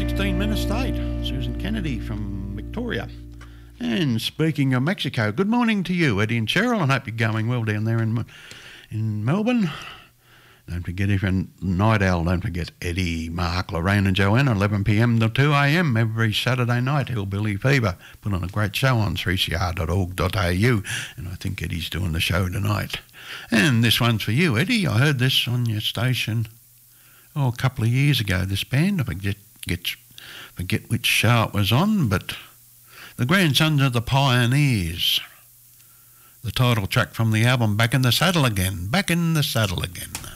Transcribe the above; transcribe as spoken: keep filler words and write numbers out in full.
sixteen minutes to eight. Susan Kennedy from Victoria. And speaking of Mexico, good morning to you, Eddie and Cheryl, and hope you're going well down there in in Melbourne. Don't forget, if you're a night owl, don't forget Eddie, Mark, Lorraine and Joanna, eleven p m to two a m every Saturday night, Hillbilly Fever. Put on a great show on three c r dot org dot a u, and I think Eddie's doing the show tonight. And this one's for you, Eddie. I heard this on your station, oh, a couple of years ago, this band. I forget, get, forget which show it was on, but the Grandsons of the Pioneers. The title track from the album, Back in the Saddle Again, Back in the Saddle Again.